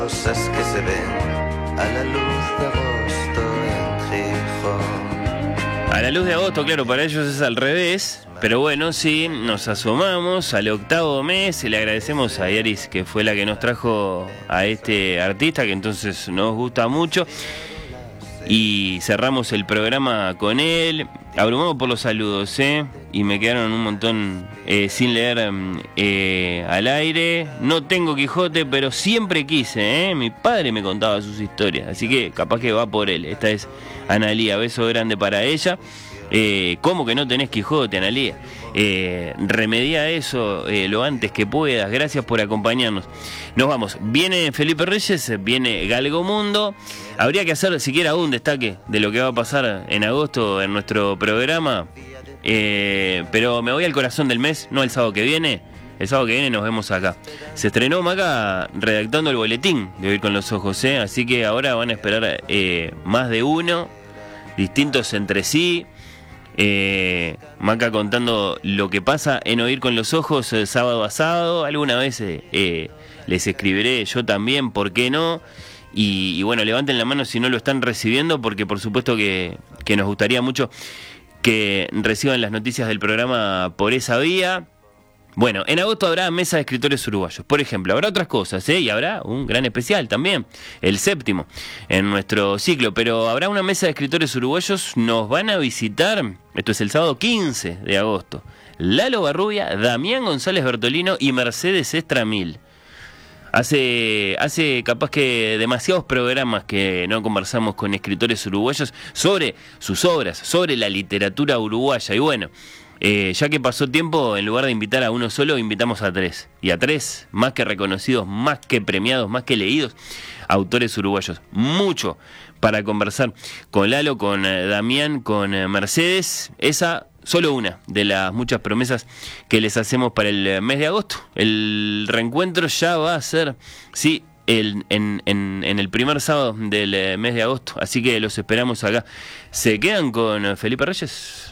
Cosas que se ven a la luz de agosto en Gijón. A la luz de agosto, claro, para ellos es al revés. Pero bueno, sí, nos asomamos al 8º mes y le agradecemos a Yaris, que fue la que nos trajo a este artista, que entonces nos gusta mucho. Y cerramos el programa con él. Abrumamos por los saludos, y me quedaron un montón sin leer al aire. No tengo Quijote, pero siempre quise, mi padre me contaba sus historias, así que capaz que va por él. Esta es Analía, beso grande para ella. ¿Cómo que no tenés Quijote, Analía? Remedia eso lo antes que puedas. Gracias por acompañarnos. Nos vamos. Viene Felipe Reyes, viene Galgomundo. Habría que hacer siquiera un destaque de lo que va a pasar en agosto en nuestro programa. Pero me voy al corazón del mes, no el sábado que viene. El sábado que viene nos vemos acá. Se estrenó Maca redactando el boletín de Oír con los Ojos, así que ahora van a esperar más de uno, distintos entre sí. Maca contando lo que pasa en Oír con los Ojos sábado a sábado. Alguna vez les escribiré yo también, ¿por qué no? Y bueno, levanten la mano si no lo están recibiendo, porque por supuesto que nos gustaría mucho que reciban las noticias del programa por esa vía. Bueno, en agosto habrá mesa de escritores uruguayos, por ejemplo. Habrá otras cosas, y habrá un gran especial también, el 7º en nuestro ciclo. Pero habrá una mesa de escritores uruguayos. Nos van a visitar, esto es el sábado 15 de agosto, Lalo Barrubia, Damián González Bertolino y Mercedes Estramil. Hace capaz que demasiados programas que no conversamos con escritores uruguayos sobre sus obras, sobre la literatura uruguaya. Y bueno, ya que pasó tiempo, en lugar de invitar a uno solo, invitamos a 3. Y a 3 más que reconocidos, más que premiados, más que leídos, autores uruguayos. Mucho para conversar con Lalo, con Damián, con Mercedes. Esa solo una de las muchas promesas que les hacemos para el mes de agosto. El reencuentro ya va a ser, sí, en el primer sábado del mes de agosto. Así que los esperamos acá. ¿Se quedan con Felipe Reyes?